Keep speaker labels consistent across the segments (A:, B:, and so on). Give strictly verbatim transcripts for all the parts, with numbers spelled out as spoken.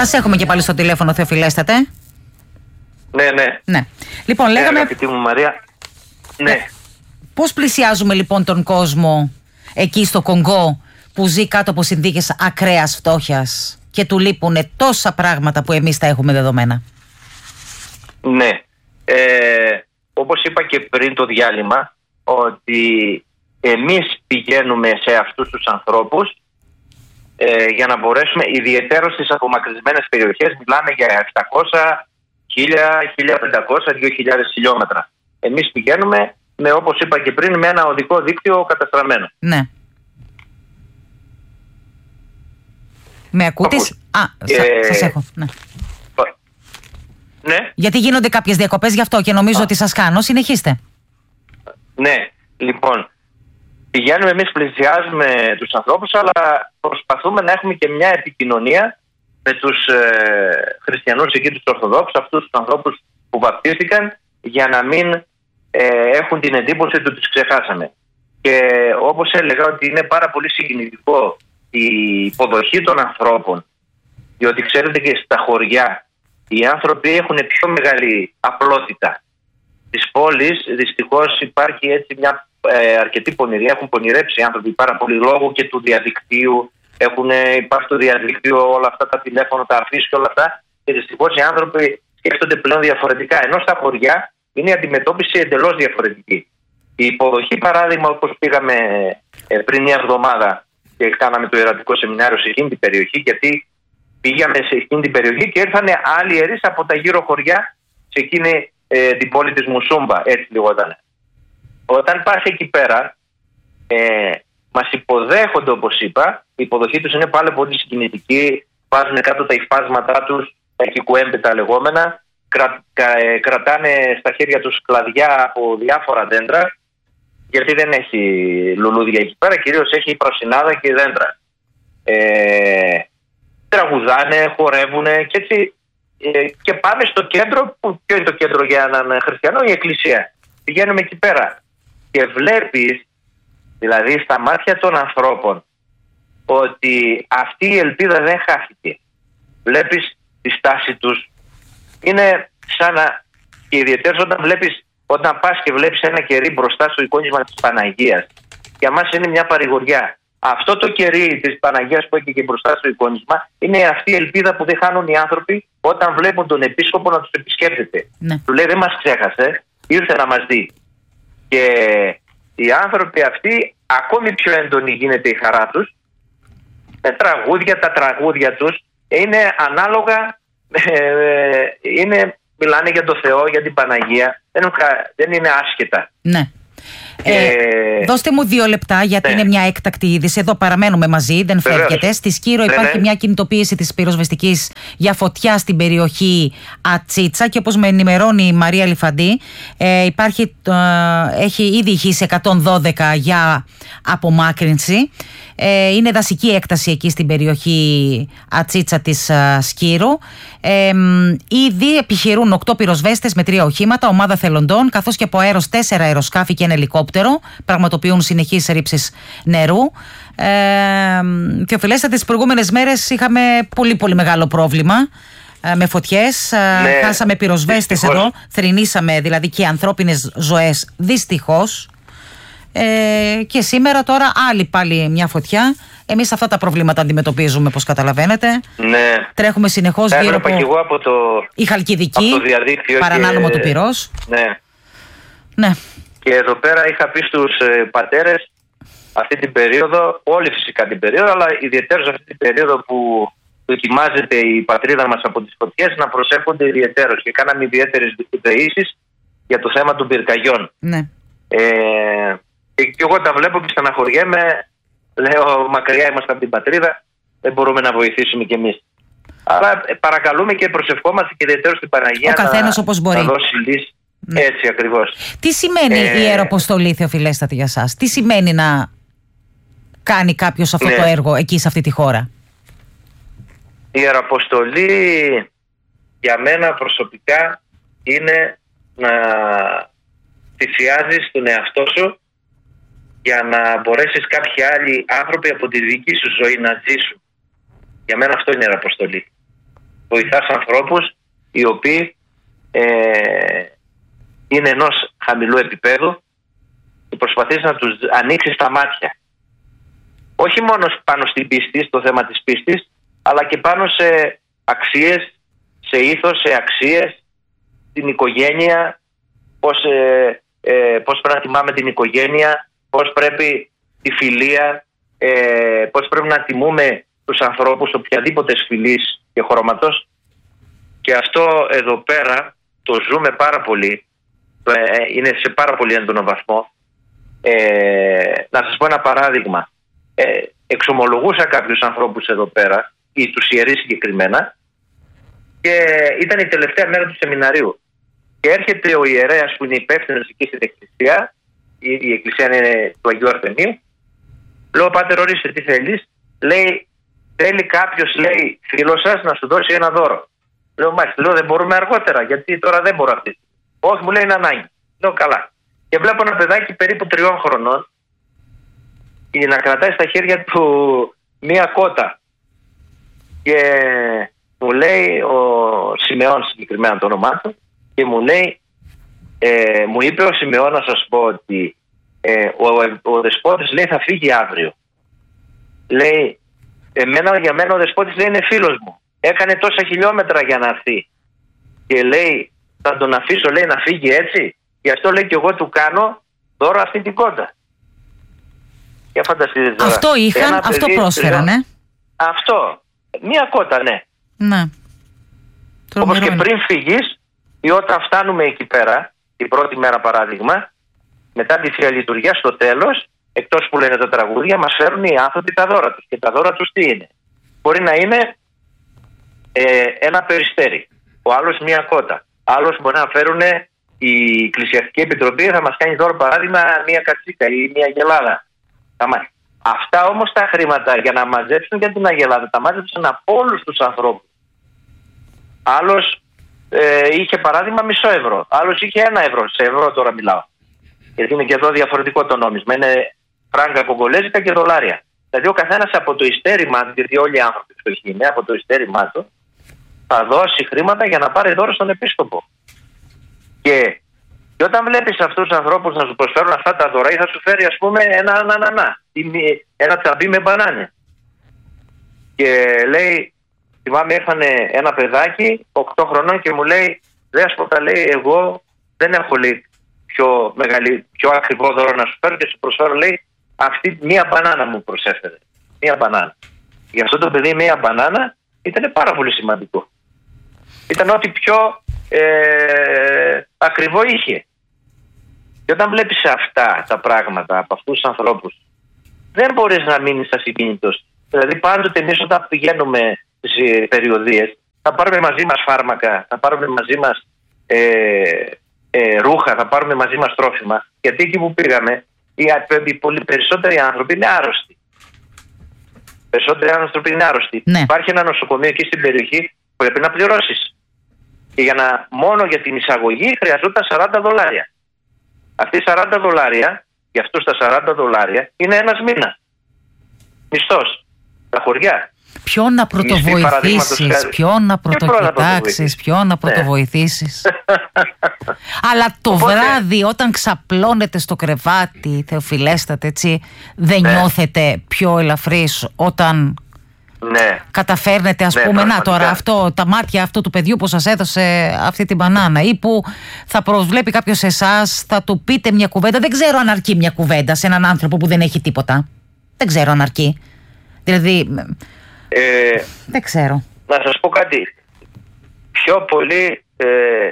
A: Σας έχουμε και πάλι στο τηλέφωνο, Θεοφιλέστατε.
B: Ναι, ναι.
A: Ναι. Λοιπόν, λέγαμε...
B: Ναι, αγαπητή μου Μαρία. Ναι.
A: Πώς πλησιάζουμε λοιπόν τον κόσμο εκεί στο Κονγκό που ζει κάτω από συνθήκες ακραίας φτώχειας και του λείπουν τόσα πράγματα που εμείς τα έχουμε δεδομένα?
B: Ναι. Ε, όπως είπα και πριν το διάλειμμα, ότι εμείς πηγαίνουμε σε αυτούς τους ανθρώπους ε, για να μπορέσουμε, ιδιαίτερα στις απομακρυσμένες περιοχές, μιλάμε για επτακόσια, χίλια, χίλια πεντακόσια, δύο χιλιάδες χιλιόμετρα. Εμείς πηγαίνουμε με, όπως είπα και πριν, με ένα οδικό δίκτυο καταστραμμένο.
A: Ναι. Με ακούτες? Α, ε... σας έχω. Ναι.
B: Ναι.
A: Γιατί γίνονται κάποιες διακοπές γι' αυτό και νομίζω Α. ότι σας κάνω. Συνεχίστε.
B: Ναι. Λοιπόν, πηγαίνουμε εμείς, πλησιάζουμε τους ανθρώπους, αλλά προσπαθούμε να έχουμε και μια επικοινωνία με τους ε, χριστιανούς εκεί, τους Ορθοδόξους, αυτούς τους ανθρώπους που βαπτίστηκαν, για να μην ε, έχουν την εντύπωση ότι τους ξεχάσαμε. Και όπως έλεγα, ότι είναι πάρα πολύ συγκινητικό η υποδοχή των ανθρώπων, διότι ξέρετε και στα χωριά οι άνθρωποι έχουν πιο μεγάλη απλότητα. Στις πόλεις δυστυχώς υπάρχει έτσι μια ε, αρκετή πονηρία, έχουν πονηρέψει οι άνθρωποι πάρα πολύ λόγω και του διαδικτύου. Έχουν, υπάρχει το διαδικτύο, όλα αυτά τα τηλέφωνα, τα αφήσεις και όλα αυτά, και δυστυχώς οι άνθρωποι σκέφτονται πλέον διαφορετικά. Ενώ στα χωριά είναι η αντιμετώπιση εντελώς διαφορετική. Η υποδοχή, παράδειγμα, όπως πήγαμε ε, πριν μια εβδομάδα και κάναμε το ιερατικό σεμινάριο σε εκείνη την περιοχή, γιατί πήγαμε σε εκείνη την περιοχή και ήρθαν άλλοι ιερείς από τα γύρω χωριά σε εκείνη ε, την πόλη της Μουσούμπα, έτσι λιγόταν. Όταν πας εκεί πέρα, ε, μας υποδέχονται, όπως είπα, η υποδοχή τους είναι πάλι πολύ συγκινητική, βάζουν κάτω τα υφάσματά τους, τα κικουέμπε τα λεγόμενα, κρα, κα, ε, κρατάνε στα χέρια τους κλαδιά από διάφορα δέντρα, γιατί δεν έχει λουλούδια εκεί πέρα, κυρίως έχει πρασινάδα και δέντρα. Ε, τραγουδάνε, χορεύουν και έτσι, ε, και πάμε στο κέντρο, που ποιο είναι το κέντρο για έναν χριστιανό? Η εκκλησία. Πηγαίνουμε εκεί πέρα και βλέπεις, δηλαδή στα μάτια των ανθρώπων, ότι αυτή η ελπίδα δεν χάθηκε. Βλέπεις τη στάση τους, είναι σαν να, και ιδιαίτερα όταν βλέπεις, όταν πας και βλέπεις ένα κερί μπροστά στο εικόνισμα της Παναγίας, για μας είναι μια παρηγοριά. Αυτό το κερί της Παναγίας που έχει και μπροστά στο εικόνισμα είναι αυτή η ελπίδα που δεν χάνουν οι άνθρωποι όταν βλέπουν τον επίσκοπο να τους επισκέπτεται. Ναι. Του λέει, δεν μας ξέχασε, ήρθε να μας δει. Και οι άνθρωποι αυτοί, ακόμη πιο έντονη γίνεται η χαρά τους, με τραγούδια, τα τραγούδια τους είναι ανάλογα, ε, είναι, μιλάνε για το Θεό, για την Παναγία, δεν, δεν είναι άσχετα. Ναι.
A: Ε, ε, δώστε μου δύο λεπτά, γιατί ναι. είναι μια έκτακτη είδηση. Εδώ παραμένουμε μαζί, δεν Βεβαίως. φεύγετε. Στη Σκύρο ναι, υπάρχει ναι. μια κινητοποίηση της πυροσβεστικής για φωτιά στην περιοχή Ατσίτσα, και όπως με ενημερώνει η Μαρία Λιφαντή, ε, υπάρχει, ε, έχει ήδη ηχήσει εκατόν δώδεκα για απομάκρυνση. Ε, είναι δασική έκταση εκεί στην περιοχή Ατσίτσα της uh, Σκύρου. Ε, ήδη επιχειρούν οκτώ πυροσβέστες με τρία οχήματα, ομάδα θελοντών, καθώς και από αέρος τέσσερα αεροσκάφη και ένα ελικόπτερο. Πραγματοποιούν συνεχείς ρήψεις νερού. Ε, Θεοφιλέστα, τις προηγούμενες μέρες είχαμε πολύ πολύ μεγάλο πρόβλημα ε, με φωτιές. Ναι, ε, χάσαμε πυροσβέστες δυστυχώς. Εδώ, θρηνήσαμε δηλαδή και ανθρώπινες ζωές, δυστυχώς. Ε, και σήμερα τώρα άλλη πάλι μια φωτιά. Εμείς αυτά τα προβλήματα αντιμετωπίζουμε, όπως καταλαβαίνετε. Ναι. Τρέχουμε συνεχώς γύρω από, και εγώ από το, η Χαλκιδική, παρανάλωμα και... του πυρός. Ναι. Ναι. Και εδώ πέρα είχα πει στους ε, πατέρες αυτή την περίοδο, όλη φυσικά την περίοδο, αλλά ιδιαίτερα σε αυτή την περίοδο που δοκιμάζεται η πατρίδα μας από τις φωτιές, να προσέχονται ιδιαιτέρως. Και κάναμε ιδιαίτερες δεήσεις για το θέμα των πυρκαγιών. Ναι. Ε, και, και εγώ τα βλέπω και στεναχωριέμαι, λέω μακριά είμαστε από την πατρίδα, δεν μπορούμε να βοηθήσουμε κι εμείς. Αλλά ε, παρακαλούμε και προσευχόμαστε και ιδιαίτερα στην Παναγία, ο καθένας όπως μπορεί να δώσει λύση. Ναι. Έτσι ακριβώς. Τι σημαίνει ε, η Ιεραποστολή, Θεοφιλέστατη, για σας? Τι σημαίνει να κάνει κάποιος αυτό ναι. το έργο εκεί σε αυτή τη χώρα? Η Ιεραποστολή για μένα προσωπικά είναι να θυσιάζεις τον εαυτό σου για να μπορέσεις κάποιοι άλλοι άνθρωποι από τη δική σου ζωή να ζήσουν. Για μένα αυτό είναι η Ιεραποστολή.
B: βοηθάς ανθρώπους οι οποίοι ε, είναι ενός χαμηλού επίπεδου και προσπαθείς να τους ανοίξεις τα μάτια. Όχι μόνο πάνω στην πίστη, στο θέμα της πίστης, αλλά και πάνω σε αξίες, σε ήθος, σε αξίες, την οικογένεια, πώς, ε, ε, πώς πρέπει να τιμάμε την οικογένεια, πώς πρέπει τη φιλία, ε, πώς πρέπει να τιμούμε τους ανθρώπους οποιαδήποτε φυλής και χρώματος. Και αυτό εδώ πέρα το ζούμε πάρα πολύ, ε, είναι σε πάρα πολύ έντονο βαθμό. Ε, να σας πω ένα παράδειγμα. Ε, εξομολογούσα κάποιους ανθρώπους εδώ πέρα, ή τους ιερείς συγκεκριμένα, και ήταν η τελευταία μέρα του σεμιναρίου. Και έρχεται ο ιερέας που είναι υπεύθυνος εκεί στην εκκλησία, η, η εκκλησία είναι του Αγίου Αρθενίου. Λέω, πάτερ, ορίστε, τι θέλεις? Λέει, θέλει κάποιος, λέει, φίλος σας να σου δώσει ένα δώρο. Λέω, μάλιστα, λέω, δεν μπορούμε αργότερα, γιατί τώρα δεν μπορώ αυτή. Όχι, μου λέει, είναι ανάγκη. Λέω, καλά. Και βλέπω ένα παιδάκι περίπου τριών χρονών και να κρατάει στα χέρια του μία κότα. Και μου λέει ο Σιμεών, συγκεκριμένα το όνομά του, και μου λέει, ε, μου είπε ο Σιμεών να σας πω ότι ε, ο, ο δεσπότης, λέει, θα φύγει αύριο. Λέει, εμένα, για μένα ο δεσπότης, λέει, είναι φίλος μου. Έκανε τόσα χιλιόμετρα για να έρθει. Και λέει, θα τον αφήσω, λέει, να φύγει έτσι? Γι' αυτό, λέει, και εγώ του κάνω δώρο αυτή την κότα. Για φανταστείτε τώρα.
A: Αυτό είχαν, ένα αυτό παιδί, πρόσφεραν, ε?
B: Αυτό. Μία κότα, ναι.
A: Ναι.
B: Όπως και πριν φύγεις, ή όταν φτάνουμε εκεί πέρα, την πρώτη μέρα παράδειγμα, μετά τη Θεία Λειτουργία, στο τέλος, εκτός που λένε τα τραγούδια, μας φέρουν οι άνθρωποι τα δώρα τους. Και τα δώρα τους τι είναι? Μπορεί να είναι ε, ένα περιστέρι, ο άλλος μία κότα. Άλλος μπορεί να φέρουν, η Εκκλησιαστική Επιτροπή θα μας κάνει δώρο, παράδειγμα, μία κατσίκα ή μία αγελάδα. Αυτά όμως τα χρήματα για να μαζέψουν για την αγελάδα τα μάζεψαν από όλους τους ανθρώπους. Άλλος ε, είχε, παράδειγμα, μισό ευρώ. Άλλος είχε ένα ευρώ. Σε ευρώ τώρα μιλάω. Γιατί είναι και εδώ διαφορετικό το νόμισμα. Είναι φράγκα κογκολέζικα και δολάρια. Δηλαδή ο καθένας από το ειστέρημά του, γιατί όλοι οι άνθρωποι φτωχοί είναι, από το ειστέρημά του θα δώσει χρήματα για να πάρει δώρο στον επίσκοπο. Και, και όταν βλέπεις αυτούς τους ανθρώπους να σου προσφέρουν αυτά τα δώρα, ή θα σου φέρει, ας πούμε, ένα ανανανά ή ένα τσαμπί με μπανάνε. Και λέει, θυμάμαι, έφανε ένα παιδάκι οκτώ χρονών και μου λέει, δεν ας πω, τα λέει, εγώ δεν έχω, λέει, πιο, μεγάλη, πιο ακριβό δώρο να σου φέρω και σου προσφέρω, λέει, αυτή μία μπανάνα μου προσέφερε. Μία μπανάνα. Για αυτό το παιδί μία μπανάνα ήταν πάρα πολύ σημαντικό. Ήταν ό,τι πιο ε, ακριβό είχε. Και όταν βλέπεις αυτά τα πράγματα από αυτούς τους ανθρώπους, δεν μπορείς να μείνεις ασυγκίνητος. Δηλαδή πάντοτε εμείς όταν πηγαίνουμε στις περιοδίες θα πάρουμε μαζί μας φάρμακα, θα πάρουμε μαζί μας ε, ε, ρούχα, θα πάρουμε μαζί μας τρόφιμα. Γιατί εκεί που πήγαμε οι, οι πολύ περισσότεροι άνθρωποι είναι άρρωστοι. Περισσότεροι άνθρωποι είναι άρρωστοι.
A: Ναι.
B: Υπάρχει ένα νοσοκομείο εκεί στην περιοχή που πρέπει να πληρώσεις. Και για να, μόνο για την εισαγωγή χρειαζόταν σαράντα δολάρια. Αυτοί οι σαράντα δολάρια, για αυτούς τα σαράντα δολάρια, είναι ένας μήνας. Μισθός. Τα χωριά.
A: Ποιον να πρωτοβοηθήσεις, ποιον να πρωτοκοιτάξεις, ποιον να πρωτοβοηθήσεις. Αλλά το Οπότε... βράδυ όταν ξαπλώνετε στο κρεβάτι, Θεοφιλέστατε, έτσι, δεν ναι. νιώθετε πιο ελαφρύς όταν ναι. καταφέρνετε, ας ναι, πούμε, να τώρα αυτό, τα μάτια αυτού του παιδιού που σας έδωσε αυτή την μπανάνα, ή που θα προσβλέπει κάποιος εσάς, θα του πείτε μια κουβέντα. Δεν ξέρω αν αρκεί μια κουβέντα σε έναν άνθρωπο που δεν έχει τίποτα. Δεν ξέρω αν αρκεί. Δηλαδή,
B: ε,
A: δεν ξέρω.
B: Να σας πω κάτι. Πιο πολύ ε,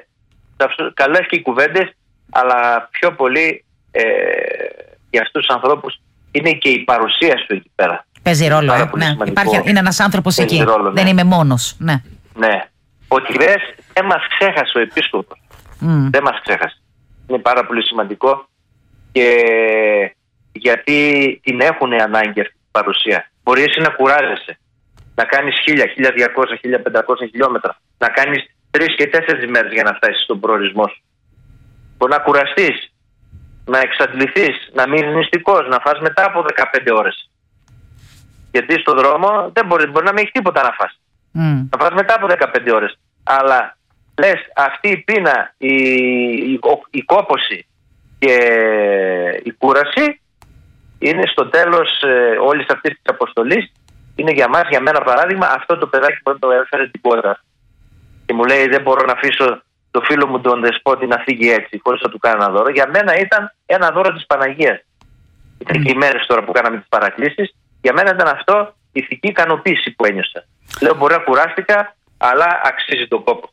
B: καλές και οι κουβέντες, αλλά πιο πολύ ε, για αυτούς τους ανθρώπους είναι και η παρουσία σου εκεί πέρα.
A: Παίζει ρόλο, ε, ναι. Υπάρχει, είναι ένας άνθρωπος Παίζει εκεί. Ρόλο, ναι. Δεν είμαι μόνος. Ναι.
B: ναι. Ότι λες, δεν μας ξέχασε ο επίσκοπος. Mm. Δεν μας ξέχασε. Είναι πάρα πολύ σημαντικό και γιατί την έχουν ανάγκη αυτή την παρουσία. Μπορεί εσύ να κουράζεσαι, να κάνεις χίλια, χίλια διακόσια, χίλια πεντακόσια χιλιόμετρα, να κάνεις τρεις και τέσσερις μέρες για να φτάσεις στον προορισμό σου. Μπορεί να κουραστείς, να εξαντληθείς, να μείνεις νηστικός, να φας μετά από δεκαπέντε ώρες. Γιατί στον δρόμο δεν μπορεί, μπορεί να μην έχει τίποτα να φας.
A: Mm.
B: Θα φας μετά από δεκαπέντε ώρες. Αλλά λες, αυτή η πείνα, η, η, η κόπωση και η κούραση είναι στο τέλος ε, όλης αυτής της αποστολής. Είναι για μας, για μένα παράδειγμα, αυτό το παιδάκι που το έφερε την πόρτα. Και μου λέει, δεν μπορώ να αφήσω το φίλο μου τον Δεσπότη να φύγει έτσι, χωρίς να του κάνω ένα δώρο. Για μένα ήταν ένα δώρο της Παναγίας. Mm. Ήταν και οι μέρες τώρα που κάναμε τις παρακλήσεις. Για μένα ήταν αυτό η ηθική ικανοποίηση που ένιωσα. Λέω, μπορεί να κουράστηκα, αλλά αξίζει τον κόπο.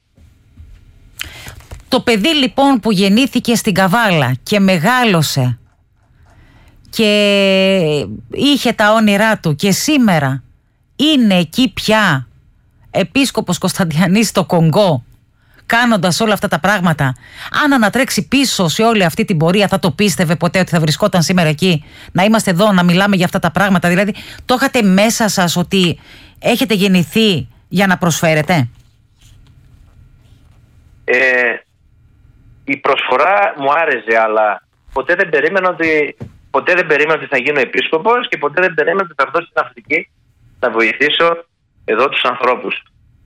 A: Το παιδί λοιπόν που γεννήθηκε στην Καβάλα και μεγάλωσε και είχε τα όνειρά του και σήμερα είναι εκεί πια επίσκοπος Κωνσταντιανής στο Κονγκό, κάνοντας όλα αυτά τα πράγματα. Αν ανατρέξει πίσω σε όλη αυτή την πορεία, θα το πίστευε ποτέ ότι θα βρισκόταν σήμερα εκεί, να είμαστε εδώ να μιλάμε για αυτά τα πράγματα? Δηλαδή το είχατε μέσα σας ότι έχετε γεννηθεί για να προσφέρετε?
B: Ε, η προσφορά μου άρεσε, αλλά ποτέ δεν περίμενα ότι, ποτέ δεν περίμενα ότι θα γίνω επίσκοπος και ποτέ δεν περίμενα ότι θα έρθω στην Αφρική να βοηθήσω εδώ τους ανθρώπους.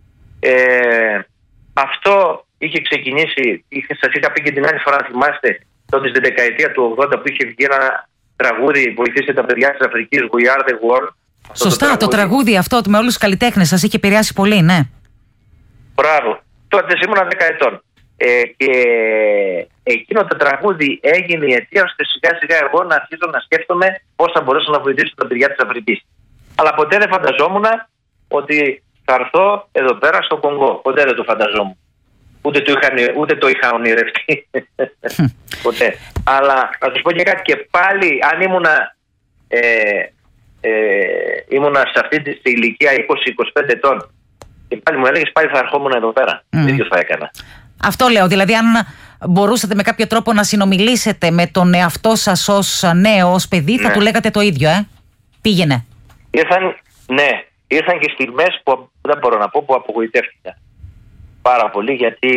B: Ε, αυτό είχε ξεκινήσει, είχε, σας είχα πει και την άλλη φορά, να θυμάστε, τότε στη δεκαετία του ογδόντα που είχε βγει ένα τραγούδι, βοηθήστε τα παιδιά της Αφρικής, We Are The World.
A: Σωστά, το τραγούδι. το τραγούδι αυτό με όλους τους καλλιτέχνες σας είχε επηρεάσει πολύ, ναι.
B: Μπράβο. Τότε ήμουν δέκα ετών. Ε, και εκείνο το τραγούδι έγινε η αιτία ώστε σιγά σιγά εγώ να αρχίσω να σκέφτομαι πώς θα μπορέσω να βοηθήσω τα παιδιά της Αφρικής. Αλλά ποτέ δεν φανταζόμουν ότι θα έρθω εδώ πέρα στο Κονγκό. Ποτέ δεν το φανταζόμουν. Ούτε το είχα, ούτε το είχα ονειρευτεί. Ποτέ. Αλλά να σας πω και κάτι, και πάλι αν ήμουνα, ε, ε, ήμουνα σε αυτή τη ηλικία είκοσι με είκοσι πέντε ετών και πάλι μου έλεγες, πάλι θα ερχόμουν εδώ πέρα. Mm. ίδιο θα έκανα. Αυτό
A: λέω, δηλαδή αν μπορούσατε με κάποιο τρόπο να συνομιλήσετε με τον εαυτό σας ως νέο, ως παιδί, ναι, θα του λέγατε το ίδιο, ε? Πήγαινε.
B: Ήρθαν, ναι, ήρθαν και στιγμές που δεν μπορώ να πω που απογοητεύτηκα πάρα πολύ, γιατί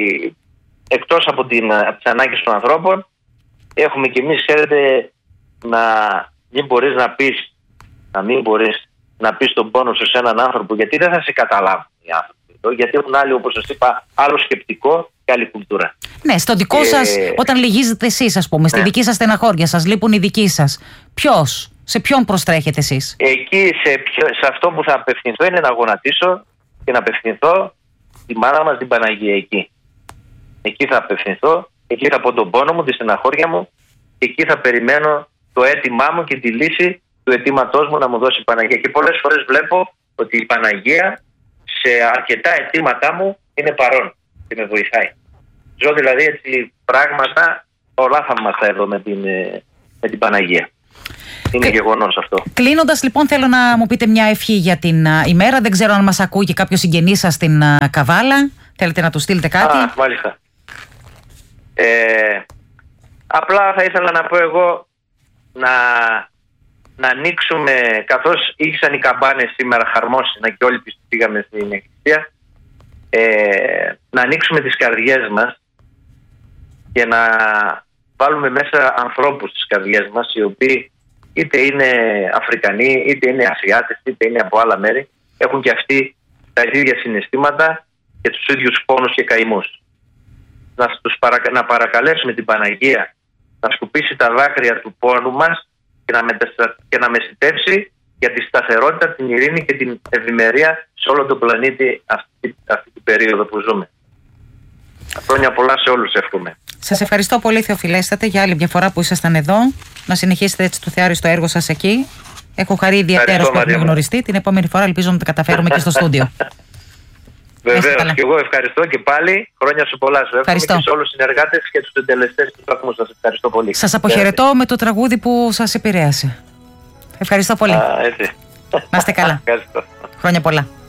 B: εκτός από, την, από τις ανάγκες των ανθρώπων έχουμε κι εμείς, ξέρετε, να μην μπορείς να πεις, να μην μπορείς να πεις τον πόνο σου σε έναν άνθρωπο, γιατί δεν θα σε καταλάβουν οι άνθρωποι. Γιατί έχουν άλλοι, όπως σας είπα, άλλο σκεπτικό και άλλη κουλτούρα.
A: Ναι, στο δικό και... σας, όταν λυγίζετε εσείς, ας πούμε, στη ναι. δική σας στεναχώρια, σας λείπουν οι δικοί σας. Ποιος, σε ποιον προστρέχετε εσείς?
B: Εκεί, σε, ποιο, σε αυτό που θα απευθυνθώ είναι να γονατίσω και να απευθυνθώ τη μάνα μας την Παναγία εκεί. Εκεί θα απευθυνθώ, εκεί θα πω τον πόνο μου, τη στεναχώρια μου και εκεί θα περιμένω το αίτημά μου και τη λύση του αιτήματός μου να μου δώσει η Παναγία. Και πολλές φορές βλέπω ότι η Παναγία σε αρκετά αιτήματά μου είναι παρόν και με βοηθάει. Ζω δηλαδή έτσι πράγματα, πολλά θαύματα εδώ με την, με την Παναγία. Είναι Κλ... γεγονός αυτό.
A: Κλείνοντας λοιπόν, θέλω να μου πείτε μια ευχή για την uh, ημέρα. Δεν ξέρω αν μας ακούει και κάποιος συγγενής σας στην uh, Καβάλα. Θέλετε να του στείλετε κάτι?
B: Α, μάλιστα. Ε, απλά θα ήθελα να πω εγώ να, να ανοίξουμε, καθώς ήρθαν οι καμπάνες σήμερα χαρμόσυνα και όλοι πήγαμε στην εκκλησία, ε, να ανοίξουμε τις καρδιές μας και να βάλουμε μέσα ανθρώπους στις καρδιές μας, οι οποίοι είτε είναι Αφρικανοί, είτε είναι Ασιάτες, είτε είναι από άλλα μέρη, έχουν και αυτοί τα ίδια συναισθήματα και τους ίδιους πόνους και καημούς. Να, τους παρακα... να παρακαλέσουμε την Παναγία να σκουπίσει τα δάκρυα του πόνου μας και να, μεταστα... και να μεσητεύσει για τη σταθερότητα, την ειρήνη και την ευημερία σε όλο τον πλανήτη αυτή, αυτή την περίοδο που ζούμε. Χρόνια πολλά σε όλους εύχομαι.
A: Σας ευχαριστώ πολύ, Θεοφιλέστατε, για άλλη μια φορά που ήσασταν εδώ. Να συνεχίσετε έτσι το θεάριστο έργο σας εκεί. Έχω χαρεί ιδιαίτερως που έχουμε γνωριστεί. Την επόμενη φορά ελπίζω να τα καταφέρουμε και στο στούντιο.
B: Βεβαίως, και εγώ ευχαριστώ και πάλι. Χρόνια σου πολλά. Σου εύχομαι και σε όλους τους συνεργάτες και τους εντελεστές του σταθμού. Σας ευχαριστώ πολύ.
A: Σας αποχαιρετώ με το τραγούδι που σας επηρέασε. Ευχαριστώ πολύ.
B: Α, έτσι.
A: Να είστε καλά. Χρόνια πολλά.